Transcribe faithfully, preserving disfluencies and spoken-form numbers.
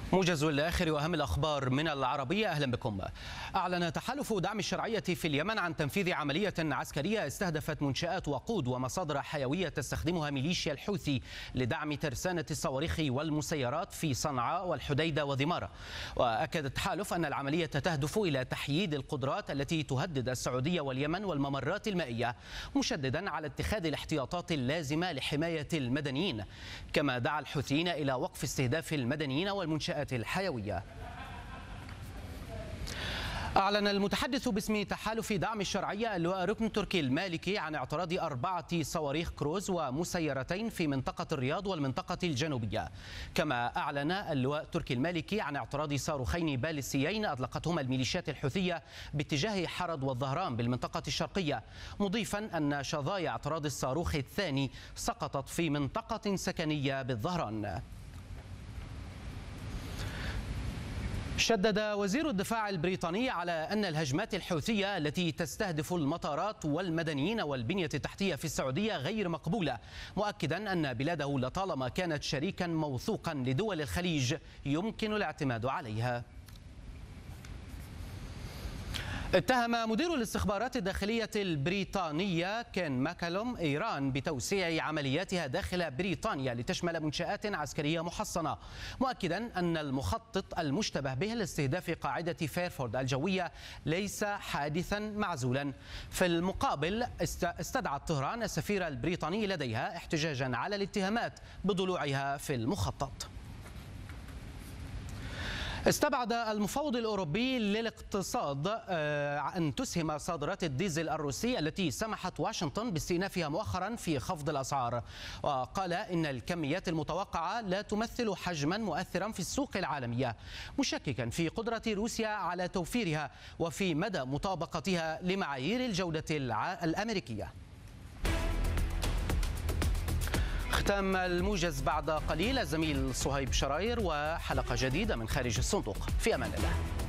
موجز الآخر وأهم الأخبار من العربية. أهلا بكم. أعلن تحالف دعم الشرعية في اليمن عن تنفيذ عملية عسكرية استهدفت منشآت وقود ومصادر حيوية تستخدمها ميليشيا الحوثي لدعم ترسانة الصواريخ والمسيرات في صنعاء والحديدة وذمارة. وأكد التحالف أن العملية تهدف إلى تحييد القدرات التي تهدد السعودية واليمن والممرات المائية، مشددا على اتخاذ الاحتياطات اللازمة لحماية المدنيين. كما دعا الحوثيين إلى وقف استهداف المدنيين والمنشآت الحيوية. أعلن المتحدث باسم تحالف دعم الشرعية اللواء ركن تركي المالكي عن اعتراض أربعة صواريخ كروز ومسيرتين في منطقة الرياض والمنطقة الجنوبية. كما أعلن اللواء تركي المالكي عن اعتراض صاروخين باليستيين أطلقتهما الميليشيات الحوثية باتجاه حرض والظهران بالمنطقة الشرقية، مضيفا أن شظايا اعتراض الصاروخ الثاني سقطت في منطقة سكنية بالظهران. شدد وزير الدفاع البريطاني على أن الهجمات الحوثية التي تستهدف المطارات والمدنيين والبنية التحتية في السعودية غير مقبولة، مؤكدا أن بلاده لطالما كانت شريكا موثوقا لدول الخليج يمكن الاعتماد عليها. اتهم مدير الاستخبارات الداخلية البريطانية كين ماكالوم إيران بتوسيع عملياتها داخل بريطانيا لتشمل منشآت عسكرية محصنة، مؤكدا أن المخطط المشتبه به لاستهداف قاعدة فيرفورد الجوية ليس حادثا معزولا. في المقابل استدعت طهران السفير البريطاني لديها احتجاجا على الاتهامات بضلوعها في المخطط. استبعد المفوض الأوروبي للاقتصاد أن تسهم صادرات الديزل الروسي التي سمحت واشنطن باستئنافها مؤخرا في خفض الأسعار، وقال إن الكميات المتوقعة لا تمثل حجما مؤثرا في السوق العالمية، مشككا في قدرة روسيا على توفيرها وفي مدى مطابقتها لمعايير الجودة الأمريكية. ختام الموجز بعد قليل الزميل صهيب شراير وحلقة جديدة من خارج الصندوق. في أمان الله.